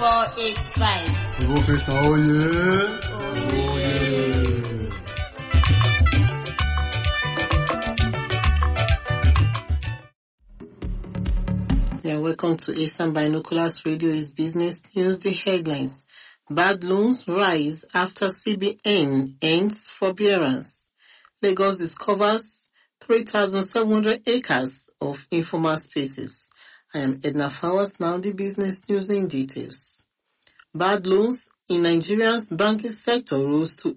485. Professor Oye. Yeah, welcome to ASAM Binoculars Radio's Business News. The headlines. Bad loans rise after CBN ends forbearance. Lagos discovers 3,700 acres of informal spaces. I am Edna Fowers. Now the business news in details. Bad loans in Nigeria's banking sector rose to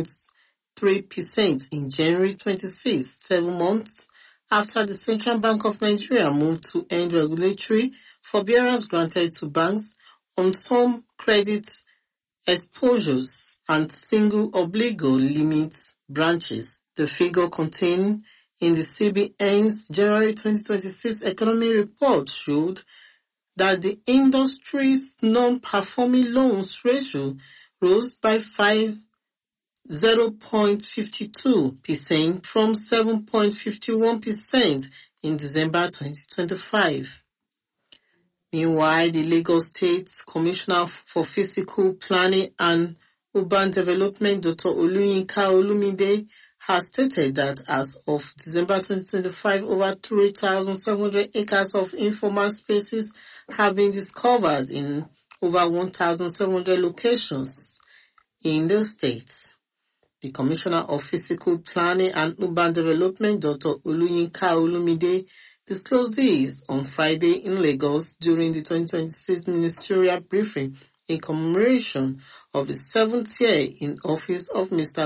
8.3% in January 26, 7 months after the Central Bank of Nigeria moved to end regulatory forbearance granted to banks on some credit exposures and single obligor limit branches. The figure contained in the CBN's January 2026 economy report showed that the industry's non-performing loans ratio rose by 0.52% from 7.51% in December 2025. Meanwhile, the Lagos State Commissioner for Physical Planning and Urban Development, Dr. Oluyinka Olumide, has stated that as of December 2025, over 3,700 acres of informal spaces have been discovered in over 1,700 locations in the state. The Commissioner of Physical Planning and Urban Development, Dr. Oluyinka Olumide, disclosed this on Friday in Lagos during the 2026 ministerial briefing in commemoration of the 7th year in office of Mr.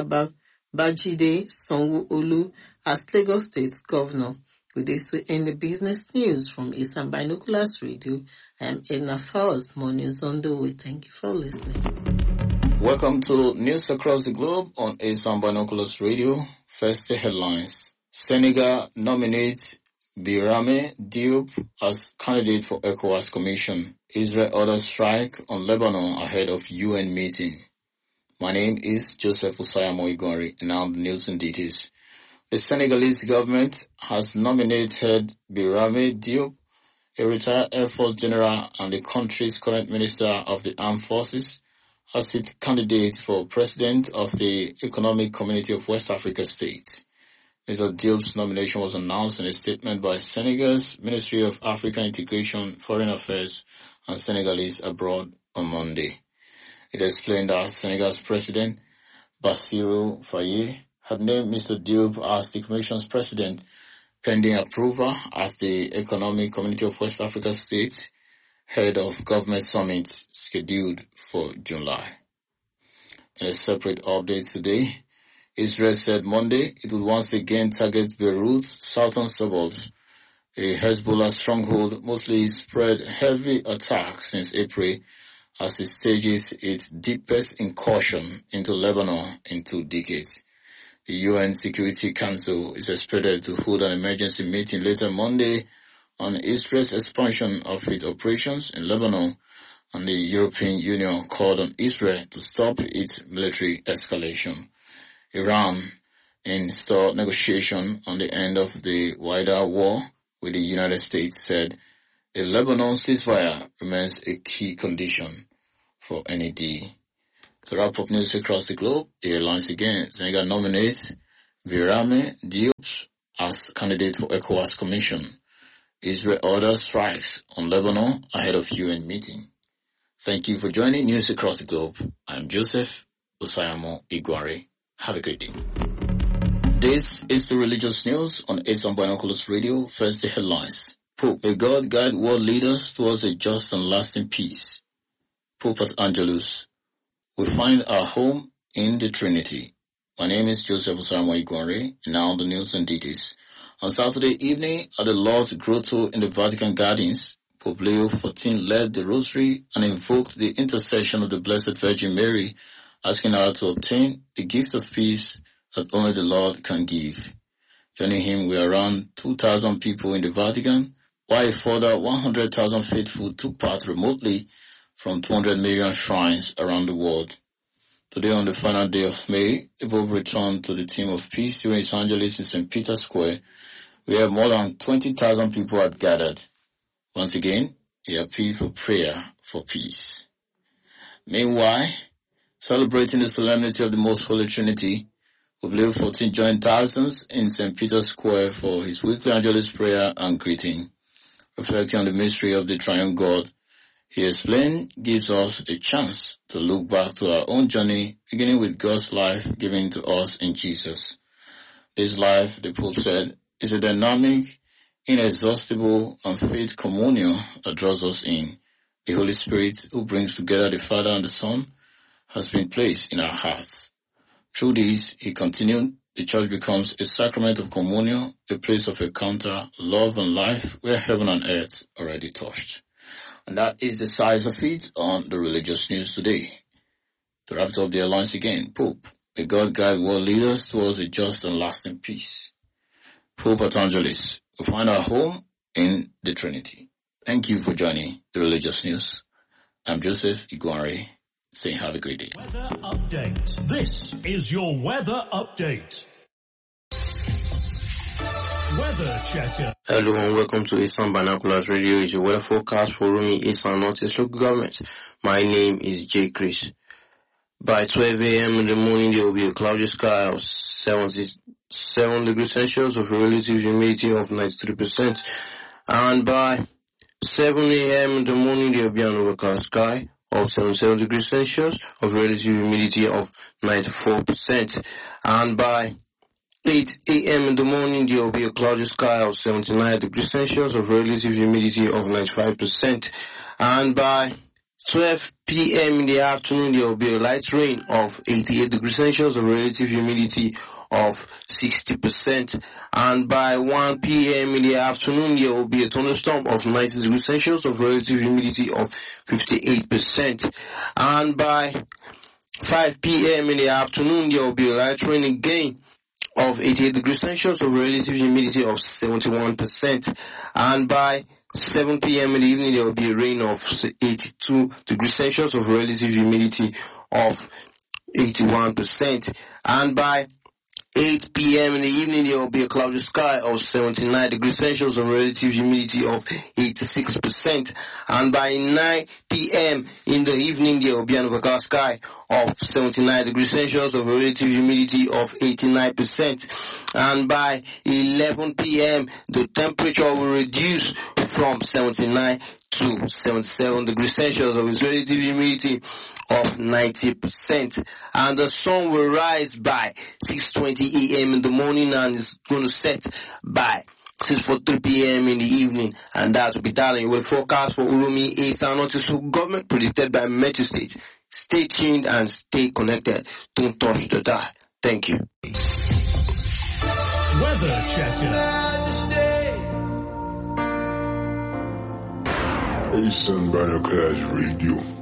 Babajide Sanwo-Olu as Lagos State Governor. With this, we end the business news from ASAM Binoculars Radio. I am Edna Fowles. More news on the way. Thank you for listening. Welcome to News Across the Globe on ASAM Binoculars Radio. First, the headlines. Senegal nominates Birame Diop as candidate for ECOWAS Commission. Israel orders strike on Lebanon ahead of UN meeting. My name is Joseph Osayamo Igori, and now the news and details. The Senegalese government has nominated Birame Diop, a retired Air Force general and the country's current Minister of the Armed Forces, as its candidate for President of the Economic Community of West Africa States. Mr. Diop's nomination was announced in a statement by Senegal's Ministry of African Integration, Foreign Affairs, and Senegalese abroad on Monday. It explained that Senegal's President, Bassirou Faye, had named Mr. Diop as the Commission's President pending approval at the Economic Community of West Africa States head of government summit scheduled for July. In a separate update today, Israel said Monday it would once again target Beirut's southern suburbs, a Hezbollah stronghold mostly spread heavy attacks since April as it stages its deepest incursion into Lebanon in 2 decades. The UN Security Council is expected to hold an emergency meeting later Monday on Israel's expansion of its operations in Lebanon, and the European Union called on Israel to stop its military escalation. Iran installed negotiation on the end of the wider war with the United States, said a Lebanon ceasefire remains a key condition for any deal. To wrap up news across the globe, the airlines again, Senegal nominates Birame Diop as candidate for ECOWAS Commission. Israel orders strikes on Lebanon ahead of UN meeting. Thank you for joining News Across the Globe. I'm Joseph Osayamo Igwari. Have a great day. This is the religious news on ASAM Binoculars Radio. First, the headlines. Pope, may God guide world leaders towards a just and lasting peace. Pope at Angelus, we find our home in the Trinity. My name is Joseph Osayamo Igwari, and now the news and details. On Saturday evening at the Lord's Grotto in the Vatican Gardens, Pope Leo XIV led the rosary and invoked the intercession of the Blessed Virgin Mary, asking her to obtain the gift of peace that only the Lord can give. Joining him were around 2,000 people in the Vatican, while a further 100,000 faithful took part remotely from 200 million shrines around the world. Today, on the final day of May, the Pope returned to the theme of peace during his Angelus in St. Peter's Square, where more than 20,000 people had gathered. Once again, he appealed for prayer for peace. Meanwhile, celebrating the solemnity of the Most Holy Trinity, Leo 14 joined thousands in St. Peter's Square for his weekly Angelus prayer and greeting. Reflecting on the mystery of the Triune God, he explained, gives us a chance to look back to our own journey, beginning with God's life given to us in Jesus. This life, the Pope said, is a dynamic, inexhaustible, and faith communion that draws us in. The Holy Spirit, who brings together the Father and the Son, has been placed in our hearts. Through this, he continued, the Church becomes a sacrament of communion, a place of encounter, love and life, where heaven and earth already touched. And that is the size of it on the religious news today. To wrap up the alliance again, Pope, may God guide world leaders towards a just and lasting peace. Pope Evangelist, we find our home in the Trinity. Thank you for joining the religious news. I'm Joseph Iguare, saying have a great day. Weather update. This is your weather update. Weather checker. Hello and welcome to Eastern Binoculars Radio. It's your weather forecast for Rumi, Eastern Northeast local government. My name is J. Chris. By 12 a.m. in the morning, there will be a cloudy sky of 77 degrees Celsius with a relative humidity of 93%. And by 7 a.m. in the morning, there will be an overcast sky of 77 degrees Celsius of relative humidity of 94%. And by 8 a.m. in the morning, there will be a cloudy sky of 79 degrees Celsius of relative humidity of 95%. And by 12 p.m. in the afternoon, there will be a light rain of 88 degrees Celsius of relative humidity of 60%. And by 1 p.m. in the afternoon, there will be a thunderstorm of 90 degrees Celsius of relative humidity of 58%. And by 5 p.m. in the afternoon, there will be a light rain again of 88 degrees Celsius of relative humidity of 71%. And by 7 p.m. in the evening, there will be a rain of 82 degrees Celsius of relative humidity of 81%. And by 8 p.m. in the evening, there will be a cloudy sky of 79 degrees Celsius of relative humidity of 86%. And by 9 p.m. in the evening, there will be an overcast sky of 79 degrees Celsius of relative humidity of 89%. And by 11 p.m., the temperature will reduce from 79 to 77 degrees Celsius of its relative humidity of 90%. And the sun will rise by 6:20 a.m. in the morning and is going to set by 6:43 p.m. in the evening. And that will be that in your forecast for Urumi, Eastern Northeast government predicted by Metro State. Stay tuned and stay connected. Don't touch the dial. Thank you. Weather checker. Eastern Binoculars Radio.